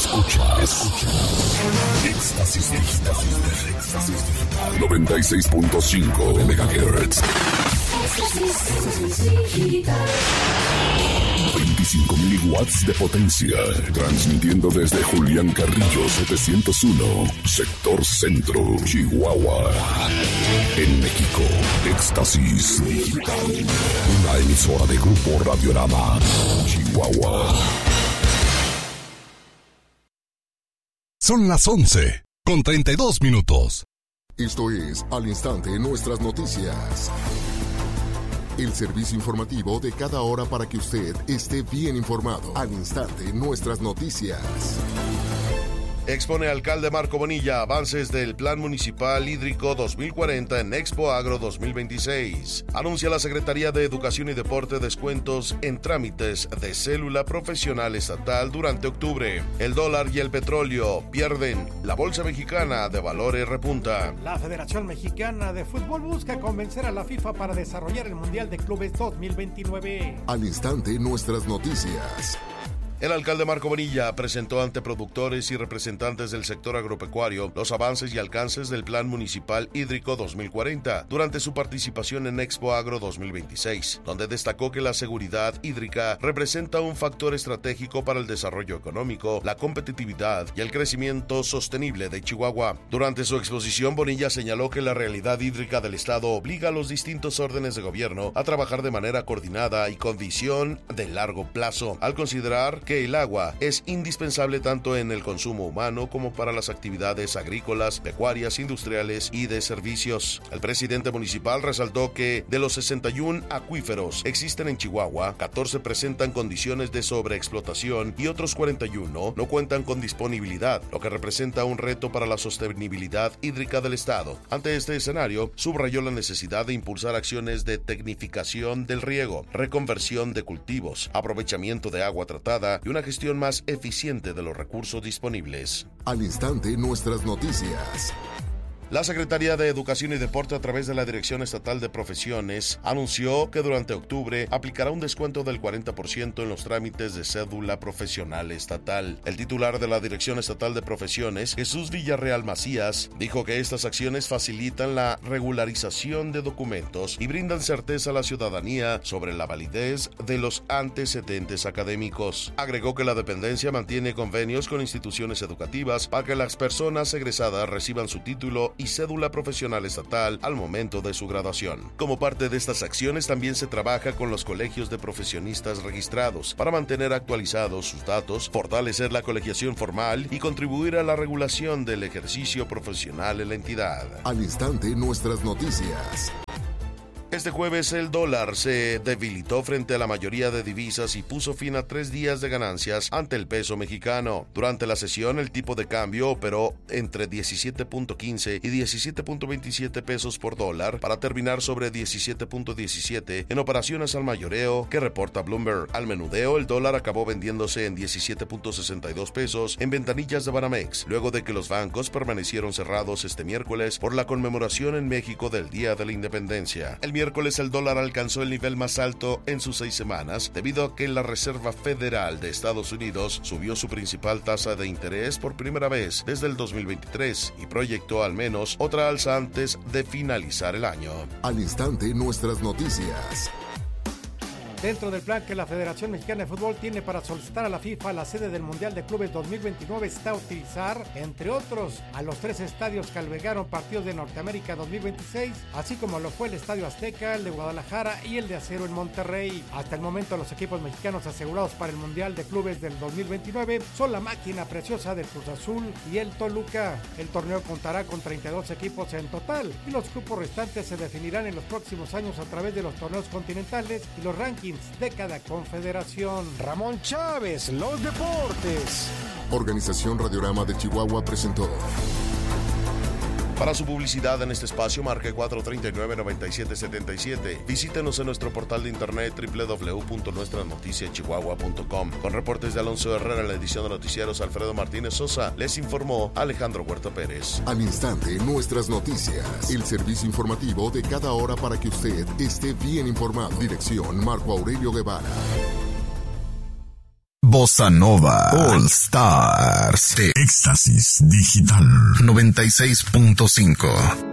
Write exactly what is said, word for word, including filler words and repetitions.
Escucha, escucha. Éxtasis Digital. Éxtasis Digital. noventa y seis punto cinco megahertz. veinticinco mil watts de potencia. Transmitiendo desde Julián Carrillo setecientos uno, sector centro, Chihuahua. En México, Éxtasis Digital. Una emisora de Grupo Radiorama, Chihuahua. Son las once, con treinta y dos minutos. Esto es Al Instante Nuestras Noticias. El servicio informativo de cada hora para que usted esté bien informado. Al Instante Nuestras Noticias. Expone alcalde Marco Bonilla avances del Plan Municipal Hídrico dos mil cuarenta en Expo Agro dos mil veintiséis. Anuncia la Secretaría de Educación y Deporte descuentos en trámites de cédula profesional estatal durante octubre. El dólar y el petróleo pierden. La Bolsa Mexicana de Valores repunta. La Federación Mexicana de Fútbol busca convencer a la FIFA para desarrollar el Mundial de Clubes dos mil veintinueve. Al Instante Nuestras Noticias. El alcalde Marco Bonilla presentó ante productores y representantes del sector agropecuario los avances y alcances del Plan Municipal Hídrico dos mil cuarenta durante su participación en Expo Agro dos mil veintiséis, donde destacó que la seguridad hídrica representa un factor estratégico para el desarrollo económico, la competitividad y el crecimiento sostenible de Chihuahua. Durante su exposición, Bonilla señaló que la realidad hídrica del Estado obliga a los distintos órdenes de gobierno a trabajar de manera coordinada y con visión de largo plazo, al considerar que el agua es indispensable tanto en el consumo humano como para las actividades agrícolas, pecuarias, industriales y de servicios. El presidente municipal resaltó que de los sesenta y uno acuíferos existen en Chihuahua, catorce presentan condiciones de sobreexplotación y otros cuarenta y uno no cuentan con disponibilidad, lo que representa un reto para la sostenibilidad hídrica del Estado. Ante este escenario, subrayó la necesidad de impulsar acciones de tecnificación del riego, reconversión de cultivos, aprovechamiento de agua tratada y una gestión más eficiente de los recursos disponibles. Al Instante Nuestras Noticias. La Secretaría de Educación y Deporte, a través de la Dirección Estatal de Profesiones, anunció que durante octubre aplicará un descuento del cuarenta por ciento en los trámites de cédula profesional estatal. El titular de la Dirección Estatal de Profesiones, Jesús Villarreal Macías, dijo que estas acciones facilitan la regularización de documentos y brindan certeza a la ciudadanía sobre la validez de los antecedentes académicos. Agregó que la dependencia mantiene convenios con instituciones educativas para que las personas egresadas reciban su título y cédula profesional estatal al momento de su graduación. Como parte de estas acciones, también se trabaja con los colegios de profesionistas registrados para mantener actualizados sus datos, fortalecer la colegiación formal y contribuir a la regulación del ejercicio profesional en la entidad. Al Instante Nuestras Noticias. Este jueves el dólar se debilitó frente a la mayoría de divisas y puso fin a tres días de ganancias ante el peso mexicano. Durante la sesión, el tipo de cambio operó entre diecisiete punto quince y diecisiete punto veintisiete pesos por dólar para terminar sobre diecisiete punto diecisiete en operaciones al mayoreo que reporta Bloomberg. Al menudeo, el dólar acabó vendiéndose en diecisiete punto sesenta y dos pesos en ventanillas de Banamex, luego de que los bancos permanecieron cerrados este miércoles por la conmemoración en México del Día de la Independencia. El miércoles el dólar alcanzó el nivel más alto en sus seis semanas debido a que la Reserva Federal de Estados Unidos subió su principal tasa de interés por primera vez desde el dos mil veintitrés y proyectó al menos otra alza antes de finalizar el año. Al Instante Nuestras Noticias. Dentro del plan que la Federación Mexicana de Fútbol tiene para solicitar a la FIFA la sede del Mundial de Clubes dos mil veintinueve está utilizar, entre otros, a los tres estadios que albergaron partidos de Norteamérica dos mil veintiséis, así como lo fue el Estadio Azteca, el de Guadalajara y el de Acero en Monterrey. Hasta el momento, los equipos mexicanos asegurados para el Mundial de Clubes del dos mil veintinueve son la máquina preciosa del Cruz Azul y el Toluca. El torneo contará con treinta y dos equipos en total y los grupos restantes se definirán en los próximos años a través de los torneos continentales y los rankings de cada confederación. Ramón Chávez, los deportes. Organización Radiorama de Chihuahua presentó. Para su publicidad en este espacio, marque cuatro tres nueve, nueve siete siete siete. Visítenos en nuestro portal de internet doble u doble u doble u punto nuestra noticia chihuahua punto com. Con reportes de Alonso Herrera en la edición de noticieros, Alfredo Martínez Sosa, les informó Alejandro Huerta Pérez. Al Instante Nuestras Noticias. El servicio informativo de cada hora para que usted esté bien informado. Dirección Marco Aurelio Guevara. Bossa Nova All Stars de Éxtasis Digital noventa y seis punto cinco.